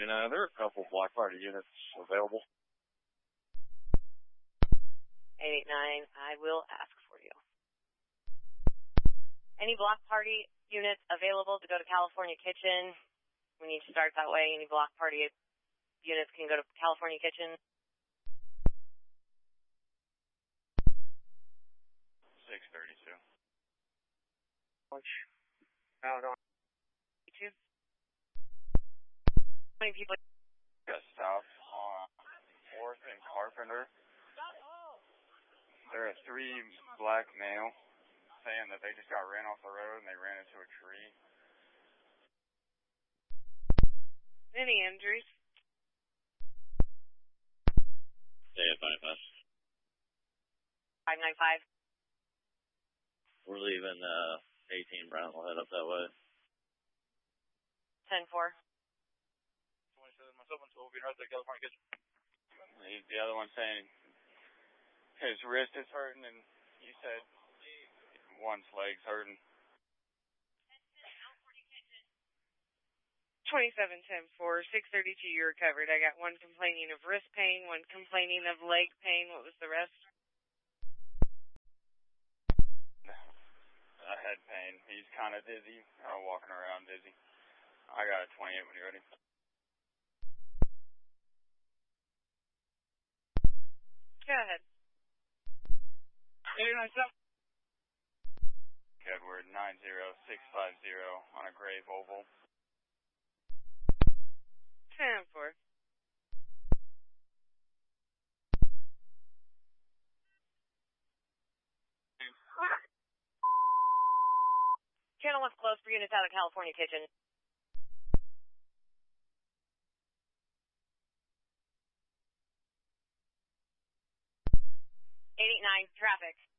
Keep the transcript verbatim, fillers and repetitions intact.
Uh, there are a couple block party units available. eight eight nine, I will ask for you. Any block party units available to go to California Kitchen? We need to start that way. Any block party units can go to California Kitchen. six thirty-two. Out on. Two. How many people? Got stopped on fourth and Carpenter. There are three black male saying that they just got ran off the road and they ran into a tree. Any injuries? Yeah, five five. five nine five. We're leaving uh, eighteen Brown. We'll head up that way. ten four. twenty-seven, myself and twelve, being right there, California Kitchen. The other one saying his wrist is hurting, and you said one's leg's hurting. twenty-seven ten four, six thirty-two, you recovered. I got one complaining of wrist pain, one complaining of leg pain. What was the rest? I had pain. He's kind of dizzy, uh, walking around dizzy. I got a twenty-eight when you're ready. Go ahead. Edward nine zero six five zero on a gray Volvo. ten four. Channel one's closed for units out of California Kitchen. eight eight nine, traffic.